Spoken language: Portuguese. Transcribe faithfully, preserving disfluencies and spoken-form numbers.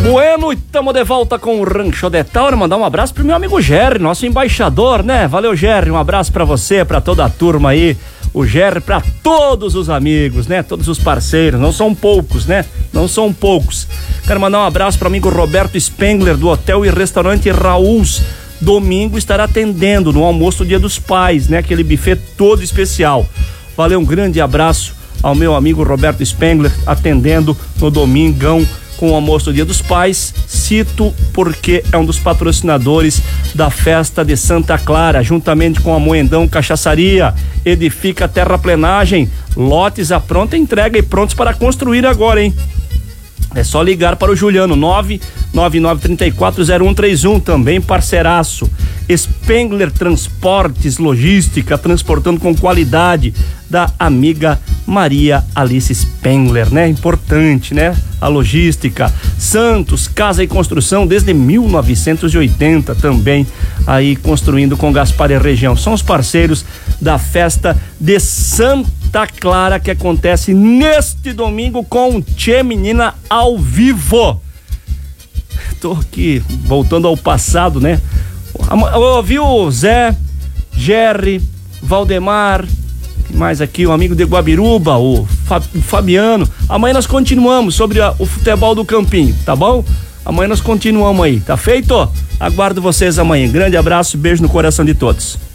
Bueno, estamos de volta com o Rancho de Tauro. Mandar um abraço pro meu amigo Jerry, nosso embaixador, né? Valeu, Jerry, um abraço pra você, pra toda a turma aí. O Jerry, pra todos os amigos, né? Todos os parceiros, não são poucos, né? Não são poucos. Quero mandar um abraço pro amigo Roberto Spengler, do Hotel e Restaurante Raús. Domingo estará atendendo no almoço do Dia dos Pais, né? Aquele buffet todo especial. Valeu, um grande abraço ao meu amigo Roberto Spengler, atendendo no domingão com o almoço do Dia dos Pais. Cito porque é um dos patrocinadores da festa de Santa Clara, juntamente com a Moendão Cachaçaria. Edifica Terraplenagem, lotes à pronta entrega e prontos para construir agora, hein? É só ligar para o Juliano, nove nove nove três quatro zero um três um, também parceiraço. Spengler Transportes Logística, transportando com qualidade, da amiga Maria Alice Spengler, né? Importante, né? A logística. Santos, Casa e Construção, desde mil novecentos e oitenta, também aí construindo com Gaspar e região. São os parceiros da festa de Santa Clara, que acontece neste domingo com Tchê Menina ao vivo. Tô aqui voltando ao passado, né? Ouviu Zé, Jerry, Valdemar, mais aqui o amigo de Guabiruba, o Fabiano. Amanhã nós continuamos sobre a, o futebol do Campinho, tá bom? Amanhã nós continuamos aí, tá feito? Aguardo vocês amanhã. Grande abraço, beijo no coração de todos.